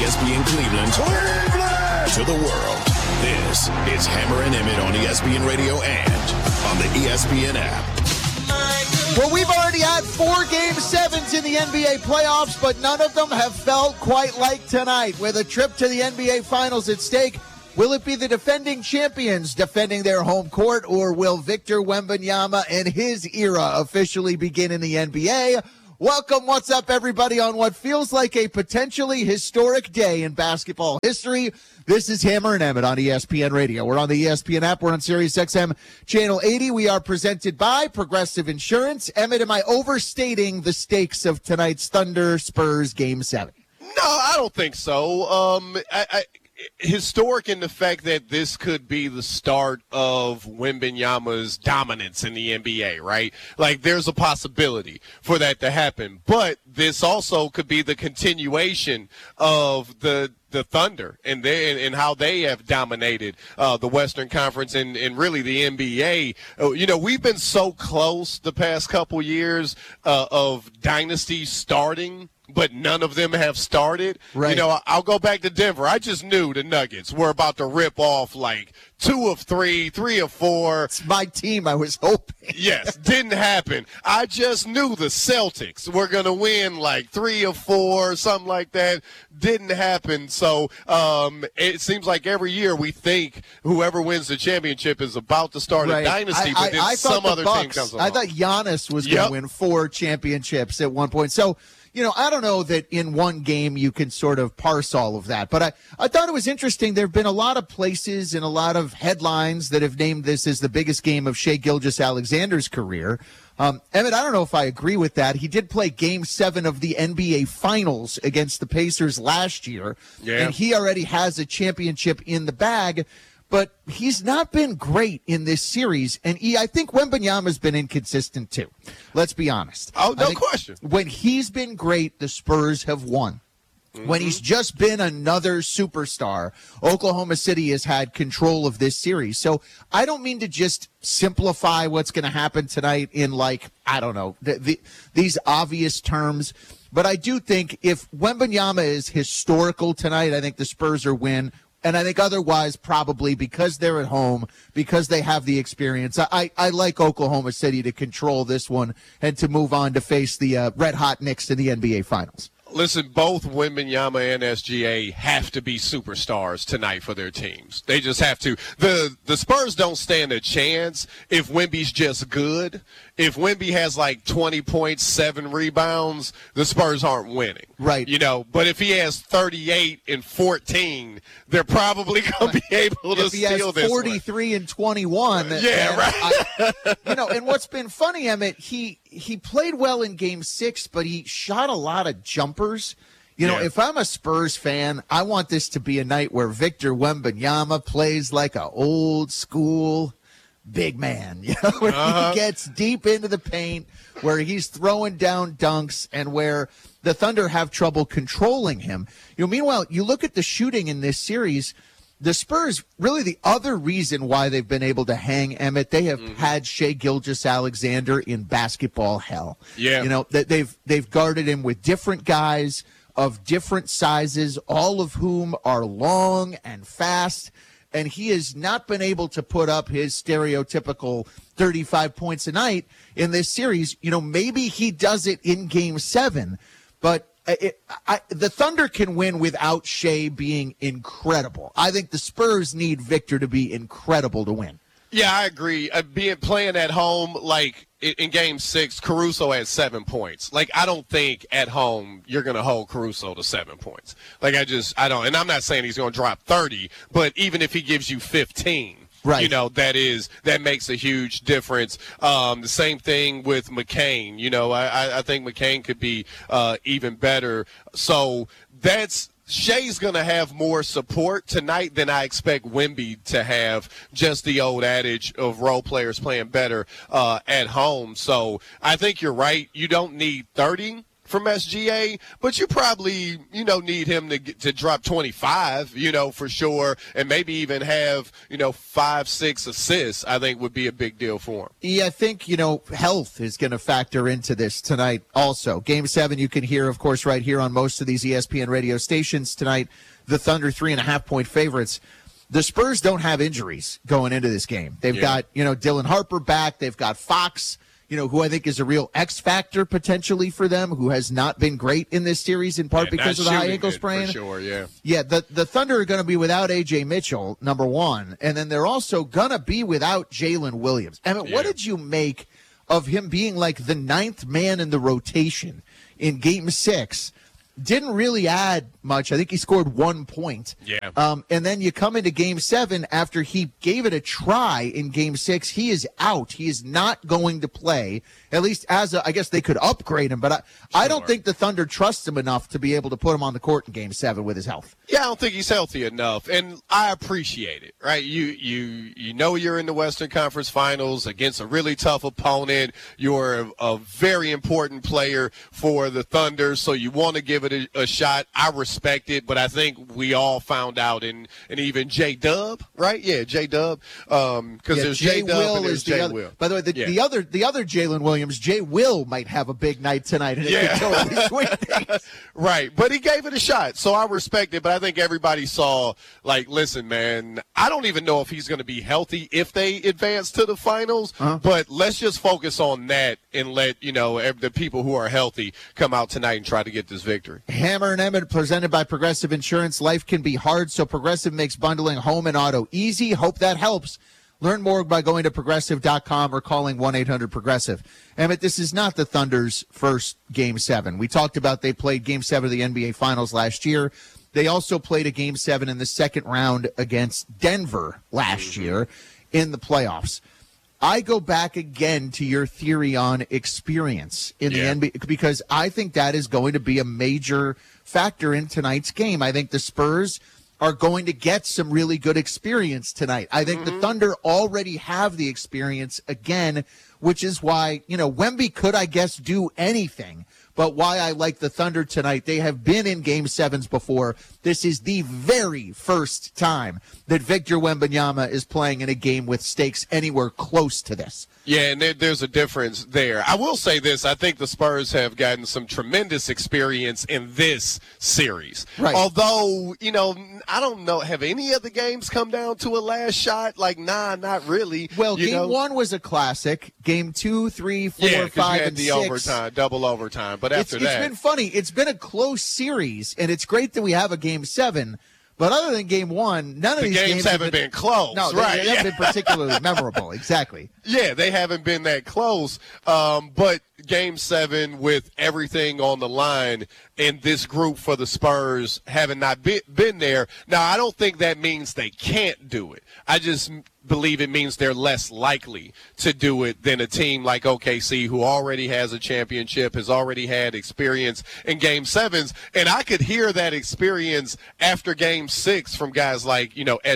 ESPN Cleveland, to the world. This is Hammer and Emmett on ESPN Radio and on the ESPN app. Well, we've already had 4 Game 7s in the NBA playoffs, but none of them have felt quite like tonight. With a trip to the NBA Finals at stake, will it be the defending champions defending their home court, or will Victor Wembanyama and his era officially begin in the NBA? Welcome, what's up, everybody, on what feels like a potentially historic day in basketball history. This is Hammer and Emmett on ESPN Radio. We're on the ESPN app. We're on Sirius XM Channel 80. We are presented by Progressive Insurance. Emmett, am I overstating the stakes of tonight's Thunder Spurs Game 7? No, I don't think so. Historic in the fact that this could be the start of Wembanyama's dominance in the NBA, right? Like, there's a possibility for that to happen. But this also could be the continuation of the Thunder and how they have dominated the Western Conference and really the NBA. You know, we've been so close the past couple years of dynasties starting, but none of them have started. Right. You know, I'll go back to Denver. I just knew the Nuggets were about to rip off like 2 of 3, 3 of 4. It's my team, I was hoping. Yes, didn't happen. I just knew the Celtics were going to win like 3 of 4, something like that. Didn't happen. So it seems like every year we think whoever wins the championship is about to start a dynasty, but then some other team comes along. I thought Giannis was going to win 4 championships at one point. So, you know, I don't know that in one game you can sort of parse all of that. But I thought it was interesting. There have been a lot of places and a lot of headlines that have named this as the biggest game of Shai Gilgeous-Alexander's career. Emmett, I don't know if I agree with that. He did play Game 7 of the NBA Finals against the Pacers last year. Yeah. And he already has a championship in the bag. But he's not been great in this series. And I think Wembanyama's been inconsistent too. Let's be honest. Oh, no question. When he's been great, the Spurs have won. Mm-hmm. When he's just been another superstar, Oklahoma City has had control of this series. So I don't mean to just simplify what's going to happen tonight in, like, I don't know, these obvious terms. But I do think if Wembanyama is historical tonight, I think the Spurs are win. And I think otherwise, probably because they're at home, because they have the experience, I like Oklahoma City to control this one and to move on to face the red-hot Knicks in the NBA Finals. Listen, both Wembanyama and SGA have to be superstars tonight for their teams. They just have to. The Spurs don't stand a chance if Wemby's just good. If Wemby has like 20 points, 7 rebounds, the Spurs aren't winning. Right. You know, but if he has 38 and 14, they're probably going to be able to steal this one. If he has 43 and 21. Yeah, right. You know, and what's been funny, Emmett, he played well in Game 6, but he shot a lot of jumpers. You know, if I'm a Spurs fan, I want this to be a night where Victor Wembanyama plays like an old school big man, you know, where he gets deep into the paint, where he's throwing down dunks, and where the Thunder have trouble controlling him. You know, meanwhile, you look at the shooting in this series, the Spurs, really the other reason why they've been able to hang Emmett, they have had Shai Gilgeous-Alexander in basketball hell. Yeah. You know, they've guarded him with different guys of different sizes, all of whom are long and fast. And he has not been able to put up his stereotypical 35 points a night in this series. You know, maybe he does it in Game 7, but the Thunder can win without Shai being incredible. I think the Spurs need Victor to be incredible to win. Yeah, I agree. Playing at home, like in Game 6, Caruso had 7 points. Like, I don't think at home you're going to hold Caruso to 7 points. Like, I don't. And I'm not saying he's going to drop 30, but even if he gives you 15, right, you know, that makes a huge difference. The same thing with McCain. You know, I think McCain could be even better. So Shai's going to have more support tonight than I expect Wemby to have. Just the old adage of role players playing better at home. So I think you're right. You don't need 30 from SGA, but you probably, need him to drop 25, for sure, and maybe even have, 5-6 assists, I think would be a big deal for him. Yeah, I think, health is going to factor into this tonight also. Game 7, you can hear, of course, right here on most of these ESPN radio stations tonight. The Thunder 3.5-point favorites. The Spurs don't have injuries going into this game. They've got, Dylan Harper back. They've got Fox, who I think is a real X factor potentially for them, who has not been great in this series in part because of the high ankle sprain. For sure, yeah. Yeah, the Thunder are going to be without A.J. Mitchell, number one, and then they're also going to be without Jalen Williams. Emmett, what did you make of him being like the ninth man in the rotation in Game 6? Didn't really add much. I think he scored 1 point. Yeah. And then you come into Game 7 after he gave it a try in Game 6. He is out. He is not going to play, at least I guess they could upgrade him. But I don't think the Thunder trust him enough to be able to put him on the court in Game 7 with his health. Yeah, I don't think he's healthy enough, and I appreciate it, right? You know you're in the Western Conference Finals against a really tough opponent. You're a very important player for the Thunder, so you want to give it a shot. I respect it, but I think we all found out, and even J-Dub, right? Yeah, J-Dub, because there's J-Dub and there's J-Will. By the way, the other Jalen Williams, J-Will might have a big night tonight, and it could totally swing things. Right, but he gave it a shot, so I respect it, but I think everybody saw, listen, man, I don't even know if he's going to be healthy if they advance to the finals, but let's just focus on that and let, the people who are healthy come out tonight and try to get this victory. Hammer and Emmett, presented by Progressive Insurance. Life can be hard, so Progressive makes bundling home and auto easy. Hope that helps. Learn more by going to Progressive.com or calling 1-800-PROGRESSIVE. Emmett, this is not the Thunder's first Game 7. We talked about they played Game 7 of the NBA Finals last year. They also played a Game 7 in the second round against Denver last year in the playoffs. I go back again to your theory on experience in the NBA, because I think that is going to be a major factor in tonight's game. I think the Spurs are going to get some really good experience tonight. I think the Thunder already have the experience again, which is why, Wemby could, I guess, do anything. But why I like the Thunder tonight, they have been in Game 7s before. This is the very first time that Victor Wembanyama is playing in a game with stakes anywhere close to this. Yeah, and there's a difference there. I will say this. I think the Spurs have gotten some tremendous experience in this series. Right. Although, I don't know, have any of the games come down to a last shot? Nah, not really. Well, Game 1 was a classic. Game 2, 3, 4, 5, you had and the 6. overtime, double overtime. But after it's been funny. It's been a close series, and it's great that we have a Game 7. But other than Game 1, none of these games haven't been close. No, they haven't been particularly memorable. Exactly. Yeah, they haven't been that close. But Game 7 with everything on the line in this group for the Spurs having not been there. Now, I don't think that means they can't do it. I just believe it means they're less likely to do it than a team like OKC, who already has a championship, has already had experience in Game 7s. And I could hear that experience after Game 6 from guys like,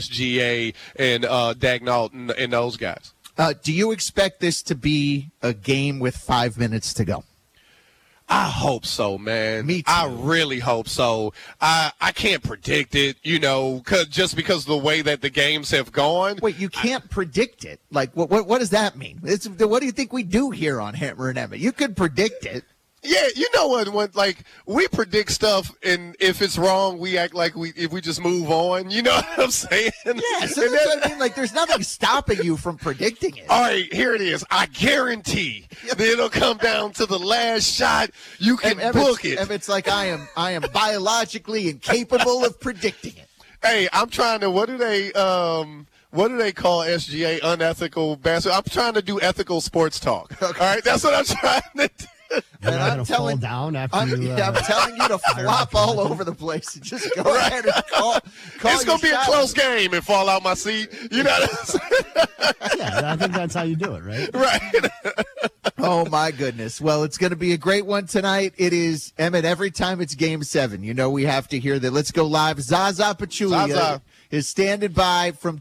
SGA and Dagnall and those guys. Do you expect this to be a game with 5 minutes to go? I hope so, man. Me too. I really hope so. I can't predict it, just because of the way that the games have gone. Wait, you can't predict it? What does that mean? What do you think we do here on Hammer and Emmett? You could predict it. Yeah, you know what? We predict stuff, and if it's wrong, we act like if we just move on. You know what I'm saying? Yeah, so that's what I mean. There's nothing stopping you from predicting it. All right, here it is. I guarantee that it'll come down to the last shot. You can book it. If it's like I am biologically incapable of predicting it. Hey, I'm trying to. What do they call SGA? Unethical basketball. I'm trying to do ethical sports talk. Okay. All right, that's what I'm trying to do. And I'm telling down after I'm telling you to flop all over the place and just go ahead and call it's going to be a close game and fall out my seat. You know what I'm saying? Yeah, I think that's how you do it, right? Right. Oh, my goodness. Well, it's going to be a great one tonight. It is, Emmett, every time it's Game 7, we have to hear that. Let's go live. Zaza Pachulia is standing by from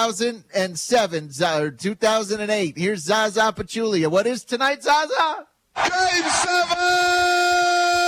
2007, or 2008. Here's Zaza Pachulia. What is tonight, Zaza? Game 7!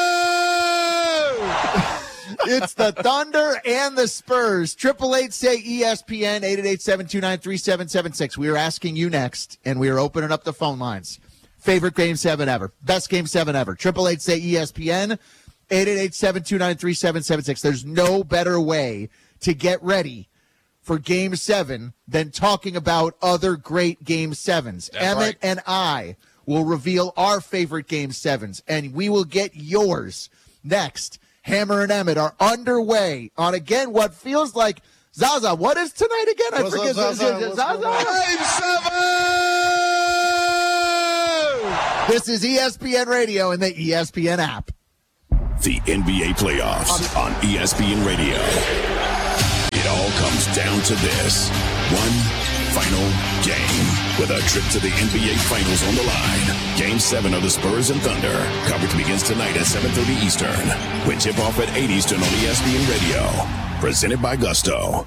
It's the Thunder and the Spurs. 888-SAY-ESPN, 888-729-3776. We are asking you next, and we are opening up the phone lines. Favorite Game 7 ever. Best Game 7 ever. 888-SAY-ESPN, 888-729-3776. There's no better way to get ready for Game 7 than talking about other great Game 7s. That's Emmett right. and I will reveal our favorite Game 7s, and we will get yours next. Hammer and Emmett are underway on, again, what feels like, Zaza, what is tonight again? I forget. Zaza? Game 7! This is ESPN Radio and the ESPN app. The NBA playoffs on ESPN Radio. It all comes down to this. One final game with a trip to the NBA Finals on the line. Game 7 of the Spurs and Thunder. Coverage begins tonight at 7:30 Eastern. With tip-off at 8 Eastern on ESPN Radio. Presented by Gusto.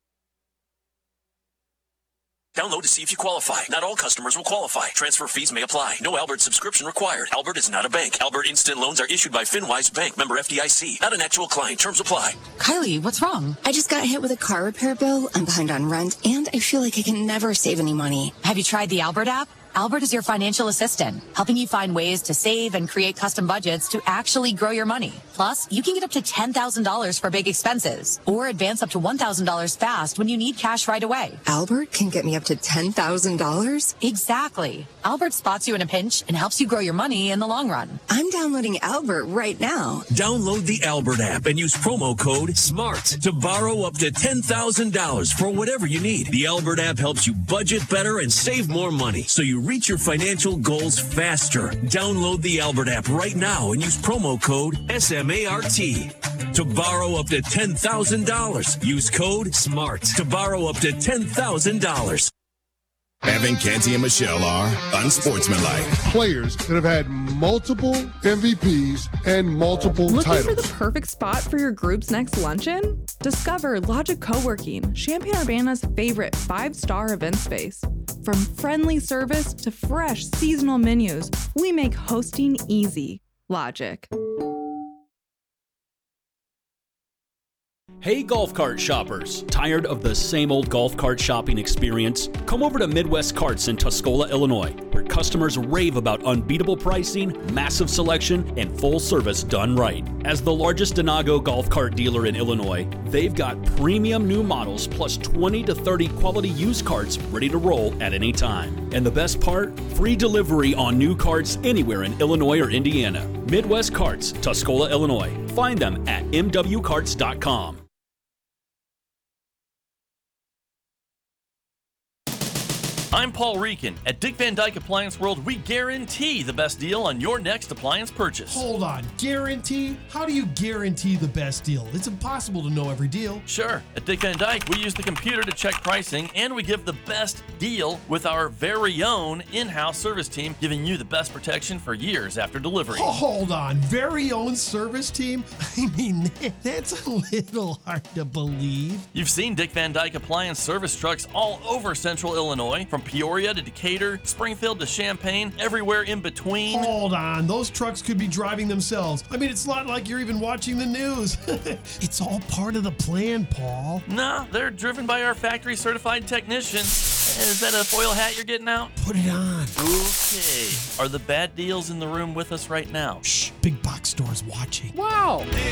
Download to see if you qualify. Not all customers will qualify. Transfer fees may apply. No Albert subscription required. Albert is not a bank. Albert Instant Loans are issued by FinWise Bank, member FDIC. Not an actual client. Terms apply. Kylie, what's wrong? I just got hit with a car repair bill. I'm behind on rent, and I feel like I can never save any money. Have you tried the Albert app? Albert is your financial assistant, helping you find ways to save and create custom budgets to actually grow your money. Plus, you can get up to $10,000 for big expenses or advance up to $1,000 fast when you need cash right away. Albert can get me up to $10,000? Exactly. Albert spots you in a pinch and helps you grow your money in the long run. I'm downloading Albert right now. Download the Albert app and use promo code SMART to borrow up to $10,000 for whatever you need. The Albert app helps you budget better and save more money so you reach your financial goals faster. Download the Albert app right now and use promo code SMART to borrow up to $10,000. Use code SMART to borrow up to $10,000. Evan, Canty, and Michelle are unsportsmanlike. Players that have had multiple MVPs and multiple Looking titles. for the perfect spot for your group's next luncheon? Discover Logic Co-working, Champaign-Urbana's favorite 5-star event space. From friendly service to fresh seasonal menus, we make hosting easy. Logic. Hey golf cart shoppers, tired of the same old golf cart shopping experience? Come over to Midwest Carts in Tuscola, Illinois, where customers rave about unbeatable pricing, massive selection, and full service done right. As the largest Denago golf cart dealer in Illinois, they've got premium new models plus 20 to 30 quality used carts ready to roll at any time. And the best part? Free delivery on new carts anywhere in Illinois or Indiana. Midwest Carts, Tuscola, Illinois. Find them at mwcarts.com. I'm Paul Reekin. At Dick Van Dyke Appliance World, we guarantee the best deal on your next appliance purchase. Hold on, guarantee? How do you guarantee the best deal? It's impossible to know every deal. Sure. At Dick Van Dyke, we use the computer to check pricing, and we give the best deal with our very own in-house service team, giving you the best protection for years after delivery. Oh, hold on, very own service team? I mean, that's a little hard to believe. You've seen Dick Van Dyke Appliance service trucks all over central Illinois, from Peoria to Decatur, Springfield to Champaign, everywhere in between. Hold on, those trucks could be driving themselves. I mean, it's not like you're even watching the news. It's all part of the plan, Paul. Nah, they're driven by our factory certified technicians. Is that a foil hat you're getting out? Put it on. Okay. Are the bad deals in the room with us right now? Shh, big box store's watching. Wow.